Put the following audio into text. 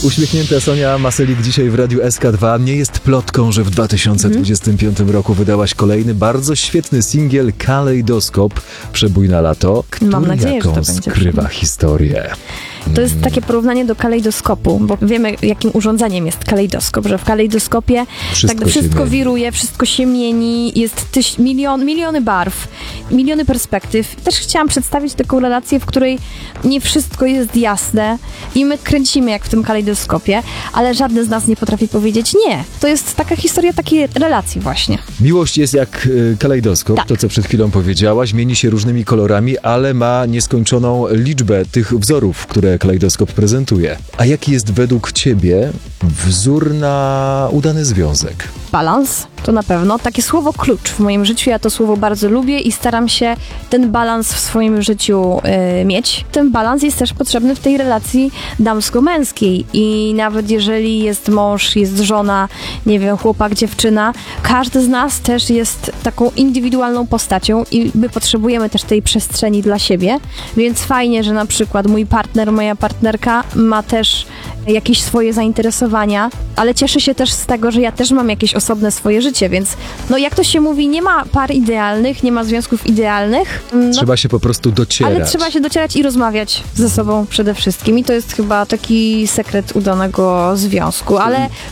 Uśmiechnięta Sonia Maselik dzisiaj w Radiu SK2. Nie jest plotką, że w 2025 roku wydałaś kolejny bardzo świetny singiel Kalejdoskop, Przebój na lato, który Mam nadzieję, że to jaką będzie skrywa historię. To jest takie porównanie do kalejdoskopu, bo wiemy, jakim urządzeniem jest kalejdoskop, że w kalejdoskopie wszystko wiruje, wszystko się mieni, jest miliony barw, miliony perspektyw. Też chciałam przedstawić taką relację, w której nie wszystko jest jasne i my kręcimy jak w tym kalejdoskopie, ale żadne z nas nie potrafi powiedzieć nie. To jest taka historia takiej relacji właśnie. Miłość jest jak kalejdoskop, Tak. to co przed chwilą powiedziałaś, mieni się różnymi kolorami, ale ma nieskończoną liczbę tych wzorów, które kalejdoskop prezentuje. A jaki jest według ciebie wzór na udany związek? Balans, to na pewno. Takie słowo klucz w moim życiu. Ja to słowo bardzo lubię i staram się ten balans w swoim życiu mieć. Ten balans jest też potrzebny w tej relacji damsko-męskiej i nawet jeżeli jest mąż, jest żona, nie wiem, chłopak, dziewczyna, każdy z nas też jest taką indywidualną postacią i my potrzebujemy też tej przestrzeni dla siebie, więc fajnie, że na przykład mój partner, moja partnerka ma też jakieś swoje zainteresowania, ale cieszę się też z tego, że ja też mam jakieś osobne swoje życie, więc no jak to się mówi, nie ma par idealnych, nie ma związków idealnych. No, Trzeba się po prostu docierać. ale trzeba się docierać i rozmawiać ze sobą przede wszystkim i to jest chyba taki sekret udanego związku, ale